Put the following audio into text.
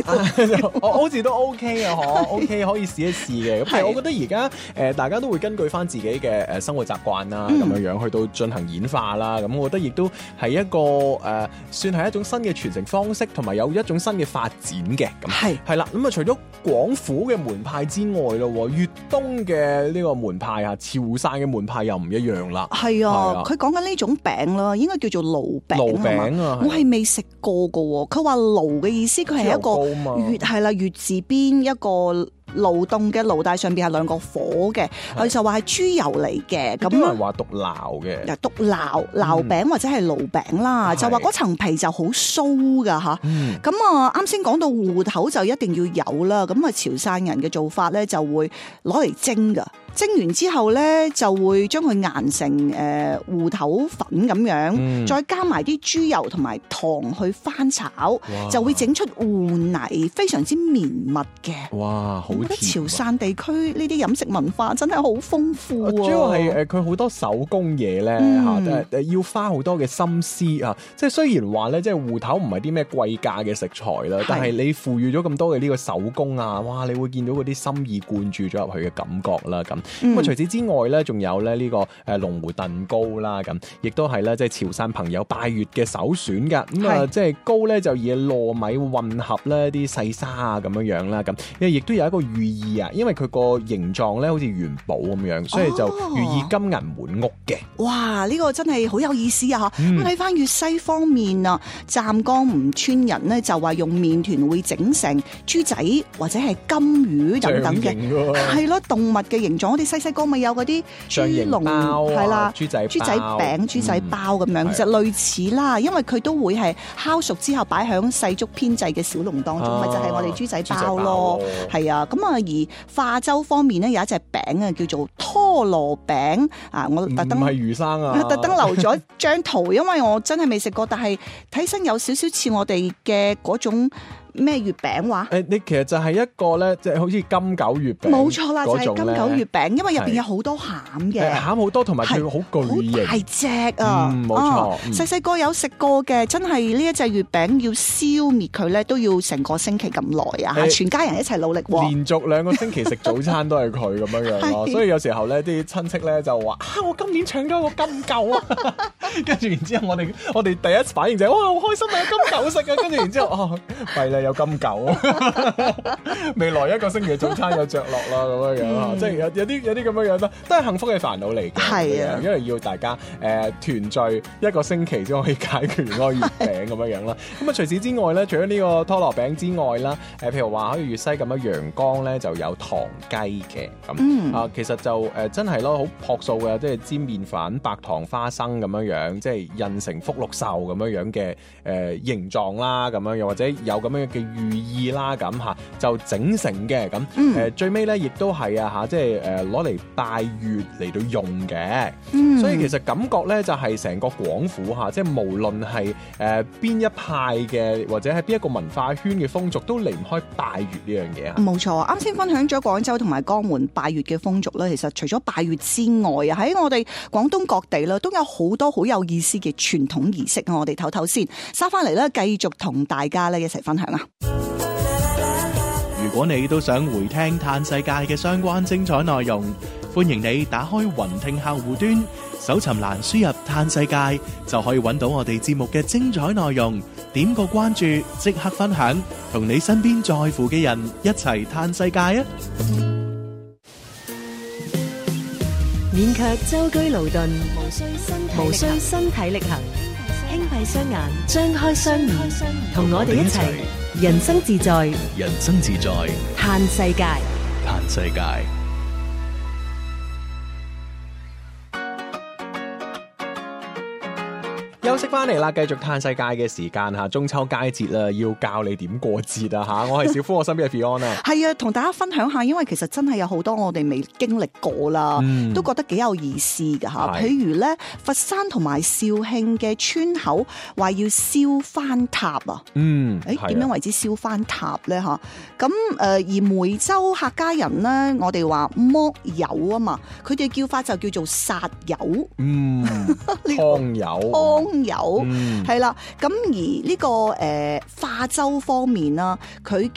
我好似都 OK 啊，OK 可以試一試嘅。咁但係我覺得而家大家都會根據翻自己嘅生活習慣啦，咁樣去到進行演化啦。咁我覺得亦都係一個算係一種新嘅傳承方式，同埋有一種新嘅發展嘅。咁係啦。咁啊，除咗廣府嘅門派之外咯，粵東嘅呢個門派啊，潮汕嘅門派又唔一樣啦。 係啊，佢講緊呢種餅啦，應該叫做爐餅。爐餅啊，我係未食過噶。佢話爐嘅意思，佢係一個月係啦，月字邊一個勞動嘅爐，帶上邊係兩個火嘅，佢就話係豬油嚟嘅。咁有人話讀撈嘅， 讀撈餅或者係爐餅啦，就話嗰層皮就好酥噶吓。咁啊，啱先講到芋頭就一定要有啦。咁啊，潮汕人嘅做法咧就會攞嚟蒸噶。蒸完之後咧，就會將佢研成芋頭粉咁樣，再加埋啲豬油同埋糖去翻炒，就會整出芋泥，非常之綿密嘅。 哇，好甜！ 我覺得潮汕地區呢啲飲食文化真係好豐富啊！ 主要係佢好多手工嘢咧要花好多嘅心思啊！即係雖然話咧，即係芋頭唔係啲咩貴價嘅食材啦，但係你賦予咗咁多嘅呢個手工啊，哇！你會見到嗰啲心意灌注咗入去嘅感覺啦咁。咁啊，除此之外咧，仲有咧呢個龍湖燉糕啦，咁亦都係咧，即係潮汕朋友拜月嘅首選噶。咁啊，即係糕咧就以糯米混合咧啲細沙啊咁樣啦，咁亦都有一個寓意啊，因為佢個形狀咧好似元寶咁樣，所以就寓意金銀滿屋嘅。哇！ 呢個真係好有意思啊！咁睇翻粵西方面啊，湛江吳村人咧就話用麵團會整成豬仔或者係金魚等等嘅，係咯，動物嘅形狀，我哋細細個咪有嗰啲豬籠係啦，豬仔餅、豬仔包咁樣，其實類似啦，因為佢都會係烤熟之後擺響細竹編製嘅小籠當中，咪就係我哋豬仔包咯，係啊。咁啊，而化州方面咧有一隻餅啊，叫做拖羅餅啊，我特登唔係魚生啊， 特登留咗張圖，因為我真係未食過，但係睇身有少少似我哋嘅嗰種。咩月餅話？ 你其實就係一個咧，即係好似金九月餅， 冇錯啦，就係金九月餅，因為入邊有好多餡嘅， 餡好多，同埋佢好巨型， 好大隻啊！ 冇錯， 細細個有食過嘅，真係呢一隻月餅要消滅佢咧，都要成個星期咁耐啊！全家人一齊努力喎， 連續2個星期食早餐都係佢咁樣咯，所以有時候咧啲親戚咧就話我今年搶咗個金九啊！跟住然之後我哋第一反應就係哇好開心啊，有金九食啊！跟住然之後弊啦。有金九，未來1個星期早餐有着落啦咁樣樣，即係有啲咁樣樣啦，都係幸福嘅煩惱嚟嘅。係啊，因為要大家團聚1個星期先可以解決嗰個月餅咁樣樣啦。咁啊，除此之外咧，除咗呢個拖羅餅之外啦，譬如話喺粵西咁樣陽江咧就有糖雞嘅咁其實就真係咯好樸素嘅，即係煎麵粉、白糖、花生咁樣樣，即係印成福祿壽咁樣樣嘅形狀啦，咁樣又或者有咁樣嘅寓意啦，咁嚇就整成嘅咁最尾咧亦都係啊嚇，即係攞嚟拜月嚟到用嘅，所以其實感覺咧就係成個廣府嚇，即係無論係邊一派嘅或者係邊一個文化圈嘅風俗，都離唔開拜月呢樣嘢啊！ 冇錯，啱先分享咗廣州同埋江門拜月嘅風俗咧，其實除咗拜月之外啊，喺我哋廣東各地咧都有好多好有意思嘅傳統儀式啊！我哋唞唞先，收翻嚟咧繼續同大家咧一齊分享啊！ 如果你都想回聽嘆世界嘅相關精彩內容，歡迎你打開雲聽客戶端，搜尋欄輸入嘆世界，就可以揾到我哋節目嘅精彩內容。點個關注，即刻分享，同你身邊在乎嘅人一齊嘆世界啊！ 勉強舟車勞頓，無需身體力行，輕閉雙眼，張開雙耳，同我哋一齊人生自在， 人生自在， 嘆世界， 嘆世界。 休息翻嚟啦，繼續嘆世界嘅時間嚇，中秋佳節啦，要教你點過節啊嚇！我係小夫，我身邊係 Fiona。 係啊，同大家分享下，因為其實真係有好多我哋未經歷過啦，都覺得幾有意思㗎嚇。譬如咧，佛山同埋肇慶嘅村口話要燒番塔啊。點樣為之燒番塔咧嚇？咁而梅州客家人咧，我哋話剝柚啊嘛，佢哋叫法就叫做殺柚。 湯柚。 有係啦，咁而呢個化州方面啦，佢